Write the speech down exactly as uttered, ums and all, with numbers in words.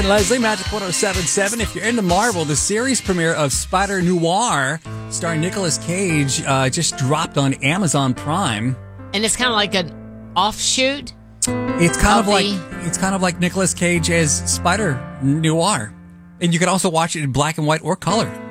Leslie, Magic one oh seven point seven. If you're into Marvel, the series premiere of Spider Noir, starring Nicolas Cage, uh, just dropped on Amazon Prime. And it's kind of like an offshoot. It's kind of, of like the... it's kind of like Nicolas Cage as Spider Noir, and you can also watch it in black and white or color.